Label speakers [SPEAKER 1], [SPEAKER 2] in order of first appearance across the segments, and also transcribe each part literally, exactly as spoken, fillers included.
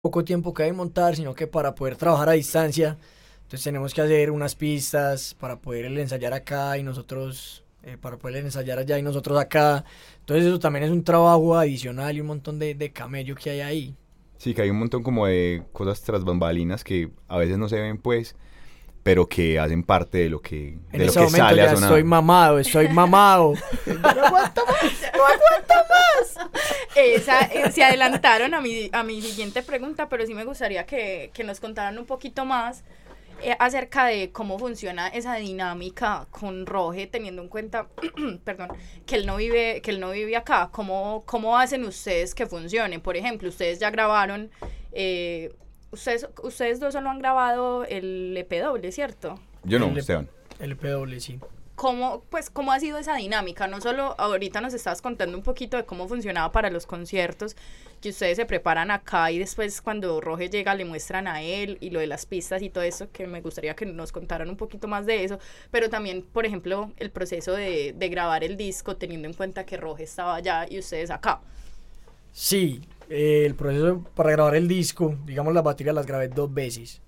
[SPEAKER 1] poco tiempo que hay que montar, sino que para poder trabajar a distancia, entonces tenemos que hacer unas pistas para poder ensayar acá y nosotros, eh, para poder ensayar allá y nosotros acá. Entonces eso también es un trabajo adicional y un montón de, de camello que hay ahí.
[SPEAKER 2] Sí, que hay un montón como de cosas tras bambalinas que a veces no se ven, pues, pero que hacen parte de lo que,
[SPEAKER 1] En
[SPEAKER 2] de lo
[SPEAKER 1] ese
[SPEAKER 2] que
[SPEAKER 1] momento
[SPEAKER 2] sale a
[SPEAKER 1] ya estoy
[SPEAKER 2] sonar.
[SPEAKER 1] mamado, estoy mamado. No aguanto más, no aguanto más.
[SPEAKER 3] Esa, eh, se adelantaron a mi, a mi siguiente pregunta, pero sí me gustaría que, que nos contaran un poquito más eh, acerca de cómo funciona esa dinámica con Roge, teniendo en cuenta, perdón, que él no vive, que él no vive acá. ¿Cómo, cómo hacen ustedes que funcione? Por ejemplo, ustedes ya grabaron, eh, ustedes, ustedes dos solo han grabado el E P doble, ¿cierto?
[SPEAKER 2] Yo no,
[SPEAKER 1] El,
[SPEAKER 2] Esteban.
[SPEAKER 1] el P W, sí.
[SPEAKER 3] ¿Cómo, pues, cómo ha sido esa dinámica? No solo ahorita nos estabas contando un poquito de cómo funcionaba para los conciertos, que ustedes se preparan acá y después cuando Roge llega le muestran a él y lo de las pistas y todo eso, que me gustaría que nos contaran un poquito más de eso, pero también, por ejemplo, el proceso de, de grabar el disco teniendo en cuenta que Roge estaba allá y ustedes acá.
[SPEAKER 1] Sí, eh, el proceso para grabar el disco, digamos las baterías las grabé dos veces.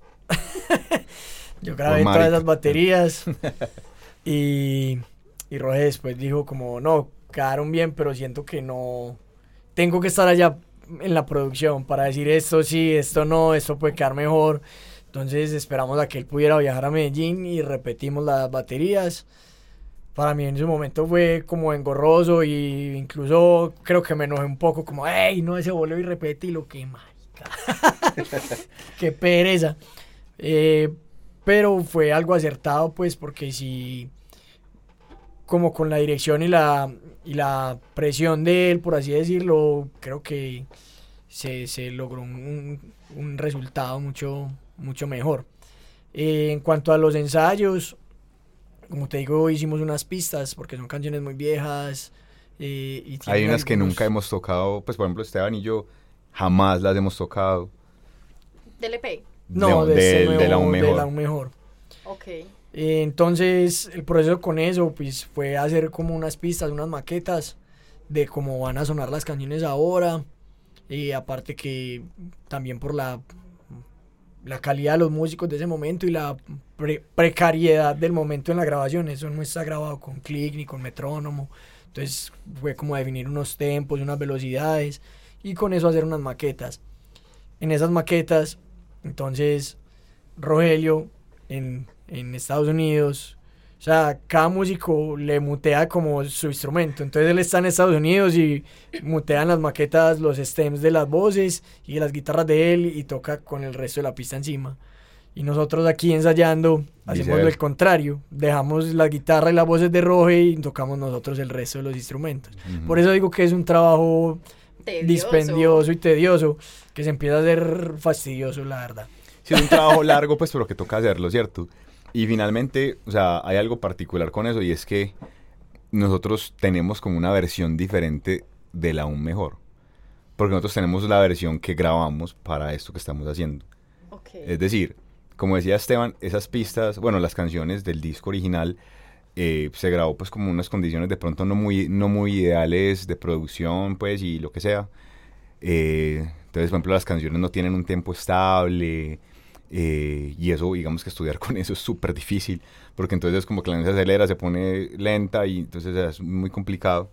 [SPEAKER 1] Yo
[SPEAKER 2] Por
[SPEAKER 1] grabé todas
[SPEAKER 2] marica.
[SPEAKER 1] esas baterías y, y Roge después dijo como, no, quedaron bien, pero siento que no, tengo que estar allá en la producción para decir esto sí, esto no, esto puede quedar mejor. Entonces esperamos a que él pudiera viajar a Medellín y repetimos las baterías. Para mí en ese momento fue como engorroso y incluso creo que me enojé un poco como, ¡ey, no, ese volvió y repetí lo que marica! ¡Qué pereza! Eh, pero fue algo acertado pues porque si como con la dirección y la, y la presión de él, por así decirlo, creo que se, se logró un, un resultado mucho, mucho mejor. Eh, en cuanto a los ensayos, como te digo, hicimos unas pistas porque son canciones muy viejas eh, y
[SPEAKER 2] Hay
[SPEAKER 1] tienen
[SPEAKER 2] unas que nunca
[SPEAKER 1] algunos...
[SPEAKER 2] hemos tocado, pues por ejemplo Esteban y yo jamás las hemos tocado.
[SPEAKER 3] ¿Del E P?
[SPEAKER 1] No,
[SPEAKER 2] De,
[SPEAKER 1] de este
[SPEAKER 2] de, de la aún
[SPEAKER 1] nuevo, de la
[SPEAKER 2] mejor.
[SPEAKER 1] aún mejor.
[SPEAKER 3] Ok.
[SPEAKER 1] Eh, entonces, el proceso con eso, pues, fue hacer como unas pistas, unas maquetas de cómo van a sonar las canciones ahora. Y aparte que también por la, la calidad de los músicos de ese momento y la pre- precariedad del momento en la grabación. Eso no está grabado con clic ni con metrónomo. Entonces fue como definir unos tempos, unas velocidades y con eso hacer unas maquetas. En esas maquetas, entonces, Rogelio en, en Estados Unidos, o sea, cada músico le mutea como su instrumento. Entonces él está en Estados Unidos y mutean las maquetas, los stems de las voces y de las guitarras de él y toca con el resto de la pista encima. Y nosotros aquí ensayando hacemos lo
[SPEAKER 2] Viceversa.
[SPEAKER 1] contrario. Dejamos la guitarra y las voces de Roge y tocamos nosotros el resto de los instrumentos.
[SPEAKER 2] Ujú.
[SPEAKER 1] Por eso digo que es un trabajo
[SPEAKER 3] Tedioso.
[SPEAKER 1] dispendioso y tedioso que se empieza a hacer fastidioso, la verdad.
[SPEAKER 2] Sí, es un trabajo largo, pues, pero que toca hacerlo, ¿cierto? Y finalmente, o sea, hay algo particular con eso y es que nosotros tenemos como una versión diferente de la aún mejor. Porque nosotros tenemos la versión que grabamos para esto que estamos haciendo.
[SPEAKER 3] Ok.
[SPEAKER 2] Es decir, como decía Esteban, esas pistas, bueno, las canciones del disco original eh, se grabó pues como unas condiciones de pronto no muy, no muy ideales de producción, pues, y lo que sea. Eh, entonces, por ejemplo, las canciones no tienen un tempo estable. Eh, y eso, digamos que estudiar con eso es súper difícil, porque entonces como que la canción se acelera, se pone lenta y entonces es muy complicado.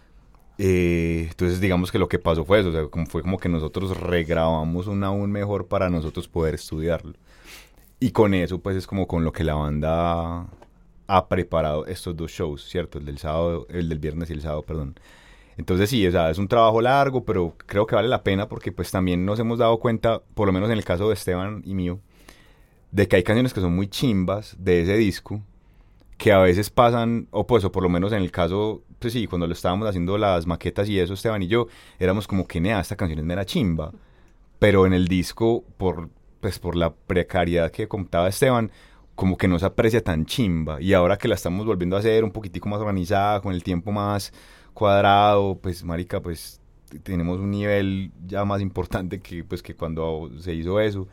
[SPEAKER 2] Eh, entonces digamos que lo que pasó fue eso, o sea, como fue como que nosotros regrabamos un aún mejor para nosotros poder estudiarlo. Y con eso pues es como con lo que la banda ha preparado estos dos shows, ¿cierto? El del sábado, el del viernes y el sábado, perdón. Entonces sí, o sea, es un trabajo largo, pero creo que vale la pena porque pues también nos hemos dado cuenta, por lo menos en el caso de Esteban y mío, de que hay canciones que son muy chimbas de ese disco, que a veces pasan, o pues, o por lo menos en el caso, pues sí, cuando lo estábamos haciendo las maquetas y eso, Esteban y yo, éramos como que, nea, esta canción es mera chimba. Pero en el disco, por, pues, por la precariedad que contaba Esteban, como que no se aprecia tan chimba. Y ahora que la estamos volviendo a hacer un poquitico más organizada, con el tiempo más cuadrado, pues, marica, pues, tenemos un nivel ya más importante que, pues, que cuando se hizo eso.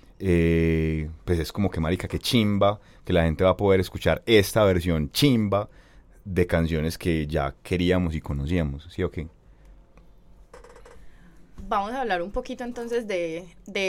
[SPEAKER 2] Eh, pues es como que marica, que chimba, que la gente va a poder escuchar esta versión chimba de canciones que ya queríamos y conocíamos, ¿sí o qué?
[SPEAKER 3] vamos a hablar un poquito entonces de, de